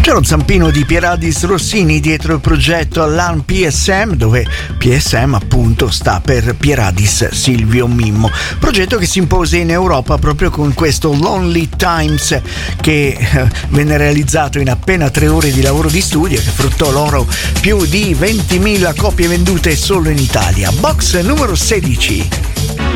C'è lo zampino di Pieradis Rossini dietro il progetto Alarm PSM, dove PSM appunto sta per Pieradis Silvio Mimmo, progetto che si impose in Europa proprio con questo Lonely Times che venne realizzato in appena 3 ore di lavoro di studio e che fruttò loro più di 20.000 copie vendute solo in Italia. Box numero 16.